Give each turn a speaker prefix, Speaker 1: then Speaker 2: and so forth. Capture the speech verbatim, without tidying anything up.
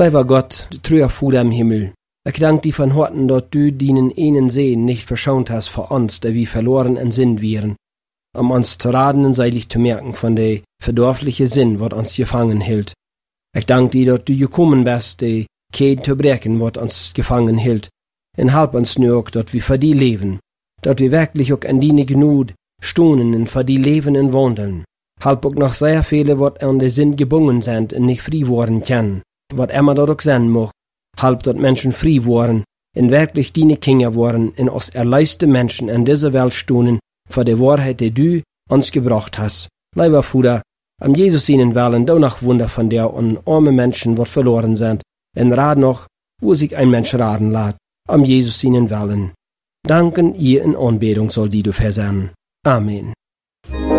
Speaker 1: Lieber Gott, treuer Vater im Himmel, ich danke dir von Herzen, dass du deinen einen Sehen nicht verschont hast für uns, der wir verloren in Sinn wären, um uns zu raten und seilig zu merken von der verdorfliche Sinn, was uns gefangen hielt. Ich danke dir, dass du gekommen bist, die Kette zu brechen, was uns gefangen hielt, und halb uns nur auch, dass wir für die leben, dass wir wirklich auch an deine Gnade stohnen und für die leben und wandeln. Halb auch noch sehr viele, was an den Sinn gebunden sind und nicht frei worden können, was immer dort auch sein mag. Halb dort Menschen frei waren, und wirklich deine Kinder waren, und uns erleiste Menschen in dieser Welt stohnen, für die Wahrheit, die du uns gebracht hast. Lieber Vater, am Jesus ihnen wollen, da noch Wunder von dir und arme Menschen, wat verloren sind, und rat noch, wo sich ein Mensch raten lässt, am Jesus ihnen wollen. Danken ihr in Anbetung soll die du versagen. Amen.